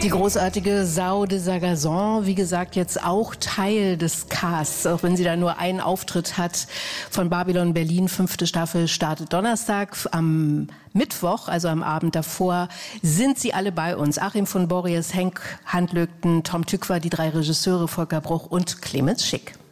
Die großartige São de Sagazon, wie gesagt, jetzt auch Teil des Casts, auch wenn sie da nur einen Auftritt hat, von Babylon Berlin. 5. Staffel startet Donnerstag. Am Mittwoch, also am Abend davor, sind sie alle bei uns. Achim von Borries, Henk Handlögten, Tom Tykwer, die 3 Regisseure, Volker Bruch und Clemens Schick.